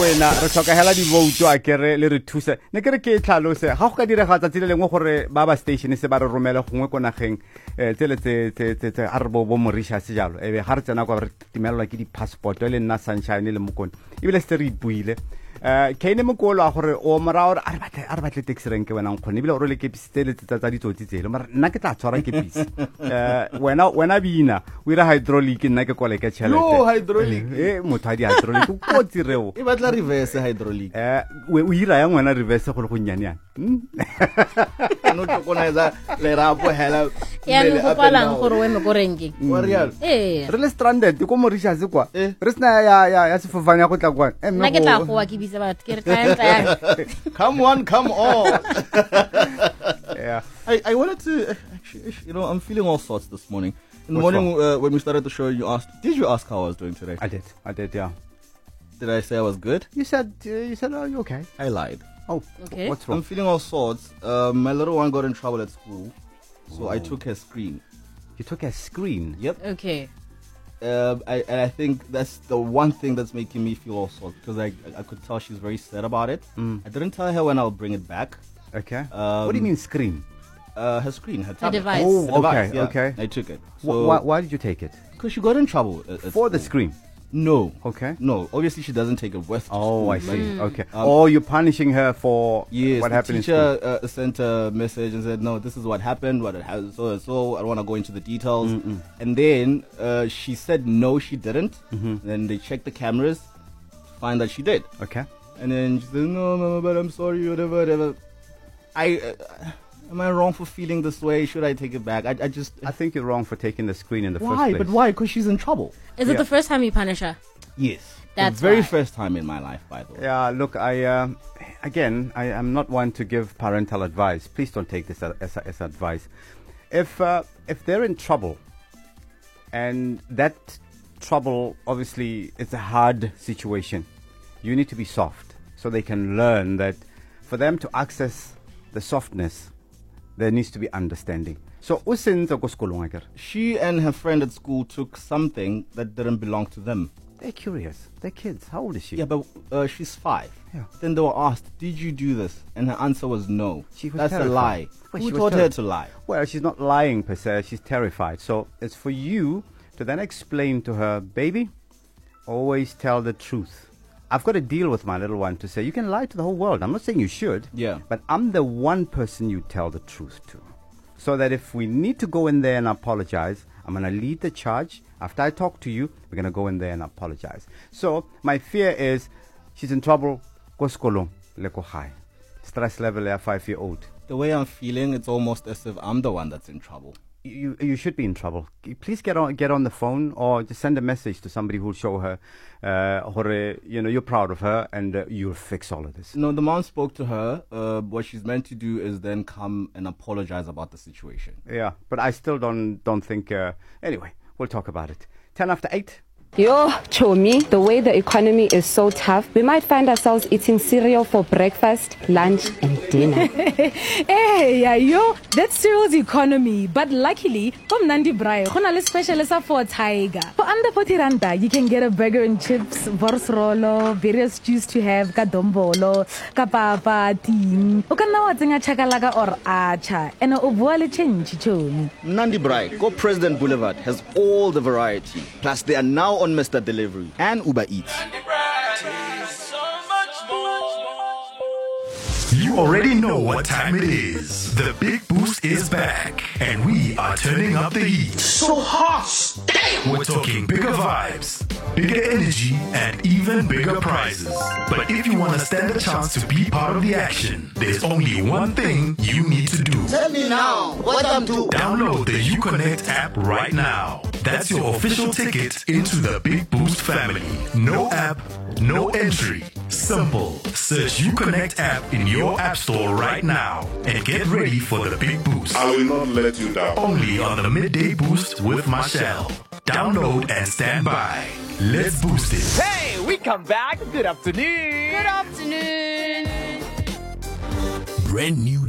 Wena re tlhoka hela di vote a kere le re thusa ne kere ke tlhalose ga go ka direga tsa tsile lengwe gore ba station se ba re romela gongwe ko nageng tse a re bo Mauritius jalo ebe ga re tsena kwa re timelwa ke di passport le nna Sunshine le mokone ebile se re ipuile ke ene mokolo a gore o mara gore a re batle taxi rank wena nkgone ebile o re le ke pistele tsa ditsotsi tsele mara nna ke tla tshwara ke pisi wena bina o ira hydraulic nna ke kole ke tšhelete no hydraulic motho a di hydraulic o kotsi reo e batla reverse hydraulic o ira ya ngwana reverse go le go nyane yana no tokoniza le rapo hela ya no go palang gore we me go renke Marial re le stranded ko Mauritius kwa re sna ya sefofane ya go tla kwa nna ke tla go wa ke bitsa batho ke re tla come on yeah I wanted to actually, I'm feeling all sorts this morning. In the morning when we started the show, did you ask how I was doing today? I did, yeah. Did I say I was good? You said are you okay? I lied. Oh, okay. What's wrong? I'm feeling all sorts. My little one got in trouble at school, so I took her screen. You took her screen? Yep. Okay. I think that's the one thing that's making me feel all sorts, because I could tell she's very sad about it. I didn't tell her when I'll bring it back. Okay. What do you mean screen? Her screen, her tablet. device. Oh, The device, okay, yeah. okay. I took it. So, why did you take it? Because she got in trouble at For school. the screen? No. Okay. No, obviously she doesn't take it with. Oh, school, I see. but, Okay. You're punishing her for yes, what happened in the school? teacher sent a message and said, no, this is what happened, what it has, so and so. I don't want to go into the details. And then she said, no, she didn't. Then they checked the cameras to find that she did. Okay. And then she said, no, mama, but I'm sorry, whatever. Am I wrong for feeling this way? Should I take it back? I think you're wrong for taking the screen in the first why? place. But why? Because she's in trouble. Is it the first time you punish her? Yes. That's the very why. first time in my life, by the way. Yeah, look, I am not one to give parental advice. Please don't take this as advice. If they're in trouble, and that trouble obviously is a hard situation, you need to be soft so they can learn that for them to access the softness, there needs to be understanding. So, she and her friend at school took something that didn't belong to them. They're curious. They're kids. How old is she? Yeah, but she's 5. Yeah. Then they were asked, did you do this? And her answer was no. That's terrified. a lie. Well, Who taught her to lie? Well, she's not lying per se. She's terrified. So it's for you to then explain to her, baby, always tell the truth. I've got to deal with my little one to say, you can lie to the whole world. I'm not saying you should. Yeah. But I'm the one person you tell the truth to. So that if we need to go in there and apologize, I'm going to lead the charge. After I talk to you, we're going to go in there and apologize. So my fear is she's in trouble. Go skolong, leko high. Stress level at 5-year-old. The way I'm feeling, it's almost as if I'm the one that's in trouble. You should be in trouble. Please get on the phone or just send a message to somebody who'll show her, you're proud of her and you'll fix all of this. No, the mom spoke to her. What she's meant to do is then come and apologize about the situation. Yeah, but I still don't think. Anyway, we'll talk about it. 10:08. Yo, Chomi, the way the economy is so tough, we might find ourselves eating cereal for breakfast, lunch, and dinner. Hey, yeah, yo, that's cereal's economy. But luckily, from Nandi Brai, a special for Tiger. For under 40 randa, you can get a burger and chips, borsrolo, various juice to have, kadombolo, kapapa, team. You can now chakalaga or acha, and obuale change, Chomi. Nandi Brai, Go President Boulevard has all the variety. Plus, they are now on Mr. Delivery and Uber Eats. You already know what time it is. The Big Boost is back, and we are turning up the heat. So hot! We're talking bigger vibes, bigger energy, and even bigger prizes. But if you want to stand a chance to be part of the action, there's only one thing you need to do. Tell me now, what I'm doing. Download the UConnect app right now. That's your official ticket into the Big Boost family. No app, no entry. Simple. Search UConnect app in your app store right now and get ready for the Big Boost. I will not let you down. Only on the Midday Boost with Marshall. Download and stand by. Let's boost it. Hey, we come back. Good afternoon. Good afternoon. Brand new